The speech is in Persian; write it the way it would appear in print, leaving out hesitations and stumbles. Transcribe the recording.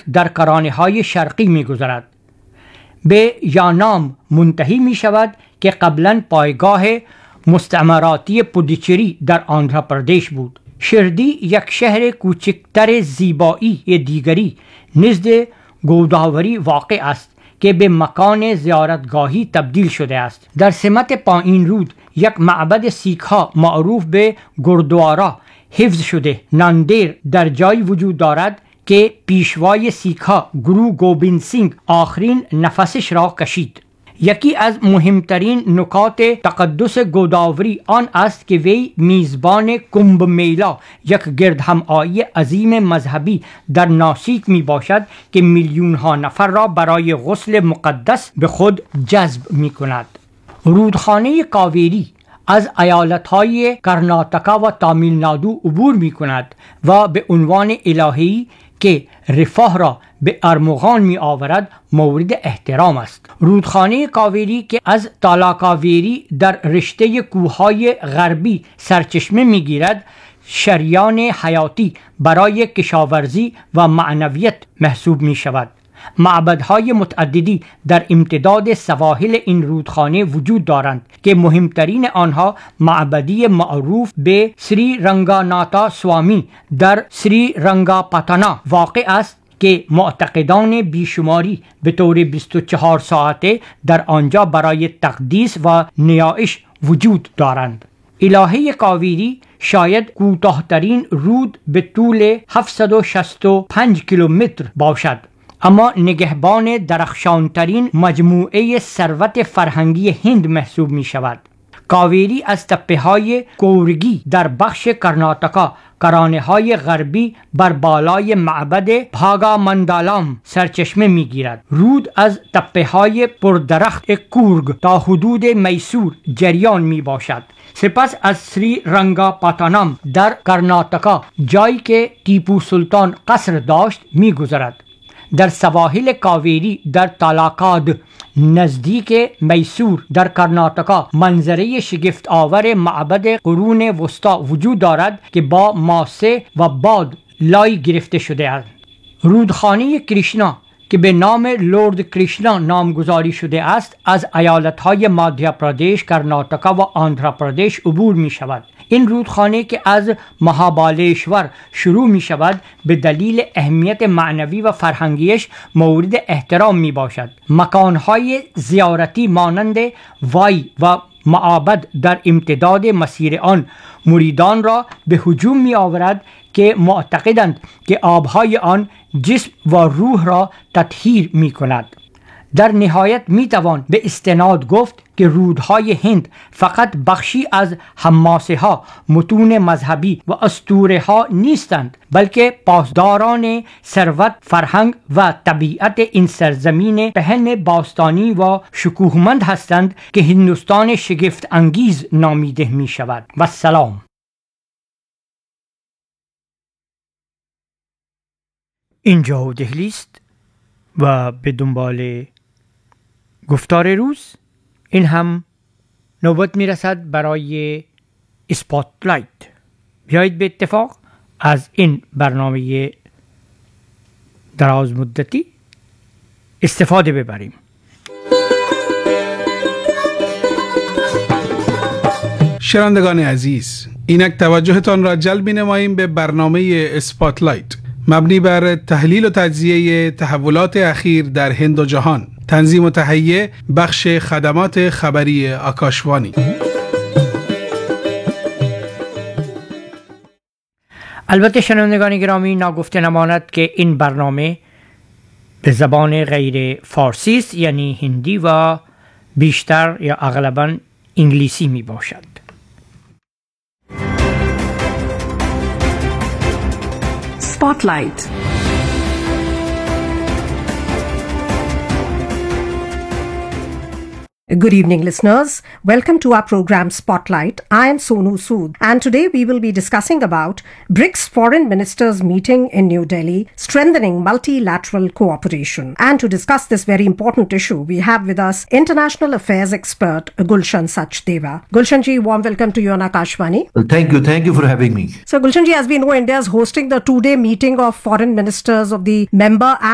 در کرانه‌های شرقی می‌گذرد. به یانام منتهی می‌شود که قبلاً پایگاه مستعمراتی پودیچری در آندھراپردیش بود. شردی یک شهر کوچکتر زیبایی دیگری نزد گوداوری واقع است که به مکان زیارتگاهی تبدیل شده است. در سمت پایین رود یک معبد سیک ها معروف به گردوارا حفظ شده ناندیر در جایی وجود دارد که پیشوای سیک ها گرو گوبیند سینگ آخرین نفسش را کشید. یکی از مهمترین نکات تقدس گوداوری آن است که وی میزبان کمب میلا، یک گردهمایی عظیم مذهبی در ناسیک می باشد که میلیون ها نفر را برای غسل مقدس به خود جذب می کند. رودخانه کاویری از ایالتهای کرناتاکا و تامیل نادو عبور می کند و به عنوان الهه‌ای که رفاه را به ارمغان می آورد مورد احترام است. رودخانه کاویری که از تالاکاویری در رشته کوههای غربی سرچشمه می گیرد شریان حیاتی برای کشاورزی و معنویت محسوب می شود. معبدهای متعددی در امتداد سواحل این رودخانه وجود دارند که مهمترین آنها معبدی معروف به سری رنگاناتا سوامی در سری رنگاپاتانا واقع است که معتقدان بیشماری به طور 24 ساعته در آنجا برای تقدیس و نیایش وجود دارند. الهه کاویری شاید کوتاه‌ترین رود به طول 765 کیلومتر باشد، اما نگهبان درخشانترین مجموعه ثروت فرهنگی هند محسوب می شود. کاویری از تپه‌های کورگی در بخش کرناتاکا، کرانه‌های غربی بر بالای معبد بھاگا مندالام سرچشمه می‌گیرد. رود از تپه‌های پردرخت کورگ تا حدود میسور جریان می‌باشد. سپس از سری رنگاپاتانام در کرناتاکا، جایی که تیپو سلطان قصر داشت، می‌گذرد. در سواحل کاویری در تالاکاد نزدیک میسور در کرناتاکا منظره شگفت آور معبد قرون وسطا وجود دارد که با ماسه و باد لای گرفته شده است. رودخانه کریشنا که به نام لورد کریشنا نامگذاری شده است از ایالتهای مادھیا پردیش، کرناتاکا و آندھراپردیش عبور می شود. این رودخانه که از مهابالیشور شروع می شود به دلیل اهمیت معنوی و فرهنگیش مورد احترام می باشد. مکانهای زیارتی مانند وای و معابد در امتداد مسیر آن مریدان را به هجوم می آورد که معتقدند که آبهای آن جسم و روح را تطهیر می کند. در نهایت می توان به استناد گفت که رودهای هند فقط بخشی از حماسه ها، متون مذهبی و اسطوره ها نیستند، بلکه پاسداران ثروت، فرهنگ و طبیعت این سرزمین پهن باستانی و شکوهمند هستند که هندوستان شگفت انگیز نامیده می شود. و سلام. اینجا دهلی است و به دنبال گفتار روز این هم نوبت می رسد برای اسپاتلایت. بیایید به اتفاق از این برنامه دراز مدتی استفاده ببریم. شنوندگان عزیز، اینک توجهتان را جلب نماییم به برنامه اسپاتلایت مبنی بر تحلیل و تجزیه تحولات اخیر در هند و جهان. تنظیم و تهیه بخش خدمات خبری آکاشوانی. البته شنوندگان گرامی، ناگفته نماند که این برنامه به زبان غیر فارسی است، یعنی هندی و بیشتر یا اغلباً انگلیسی می باشد. Spotlight. Good evening, listeners. Welcome to our program Spotlight. I am Sonu Sood, and today we will be discussing about BRICS foreign ministers meeting in New Delhi, strengthening multilateral cooperation. And to discuss this very important issue, we have with us international affairs expert Gulshan Sachdeva. Gulshan ji, warm welcome to you on Akashvani. Well, thank you for having me. So Gulshan ji, as we know, India is hosting the two-day meeting of foreign ministers of the member